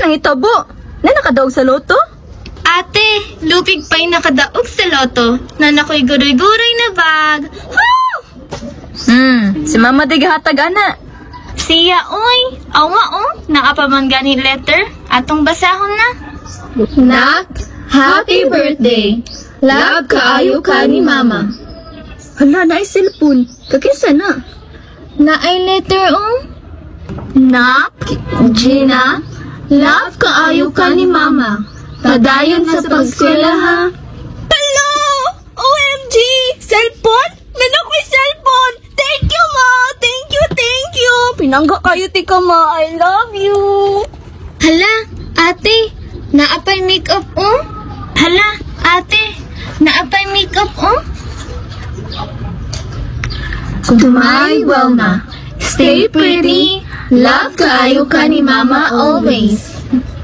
nahitabo? Na nakadaog sa loto? Ate, lupig pa'y nakadaog sa loto. Na nako'y guroy-guroy na bag. Woo! Si mama di gahatag ana. Siya, oy. Awa, nakapaman gani letter. Atong basahon na. Nak, happy birthday. Love kaayo ka ni mama. Hala, na ay cellphone. Kakinsa na? Na ay letter, Nak, Gina, love kaayo ka ni mama. Padayon sa pagskwela ha. Hello! OMG! Cellphone? Manok may cellphone! Thank you, ma! Thank you! Pinangga kayo, tika, ma. I love you! Hala, ate. Naapay makeup, Hala, ate. Naapay makeup, Kumay well na. Stay pretty. Love kaayo ka ni mama always.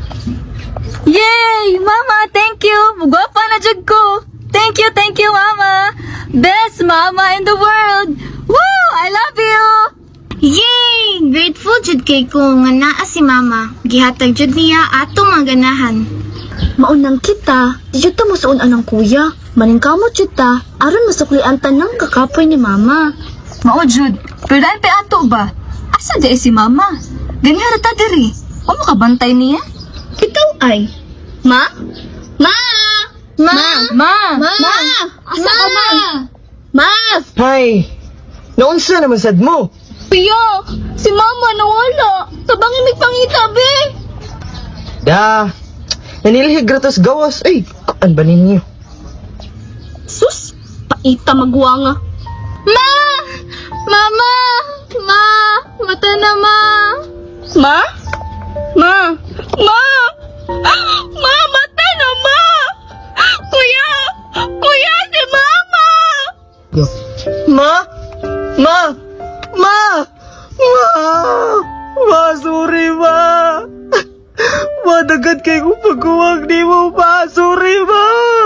Yay! Mama, thank you! Mugwapa na jud ko! Thank you, mama! Best mama in the world! Woo! I love you! Yay! Grateful jud kay ko nga naa si mama. Gihatag jud niya ato mga ganahan. Maunang kita, di jud ta musuon anang kuya. Maningkamot jud ta, aron masuklian ta ng kakapoy ni mama. Mao jud, pero dahil pa ato ba? Asa di si mama? Ganyan ta diri. O makabantay niya? Ikaw ay, Ma? Ma! Ma! Ma! Ma! Asa ka, Ma? Ma! Hay! Naunsa naman sad mo? Pia! Si mama nawala! Tabangin may pangitabi! Da! Nanilihig ratos gawas. Ay, kaan ba ninyo? Sus! Paita magwanga! Ma! Mama! Ma! Mata na, Ma! Ma? Ma! Ma! Ma! Mata na, Ma! Kuya! Kuya! Si mama! Ma! Ma! Ma! Ma! Ma! Sorry, Ma! Madagat kay kong pagkuwag di mo, Ma! Sorry, Ma!